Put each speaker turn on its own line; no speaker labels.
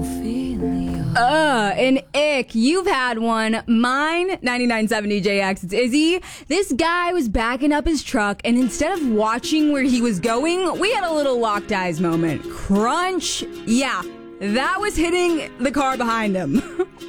An ick. You've had one. Mine, 99.7 DJX. It's Izzy. This guy was backing up his truck, and instead of watching where he was going, we had a little locked eyes moment. Crunch. Yeah, that was hitting the car behind him.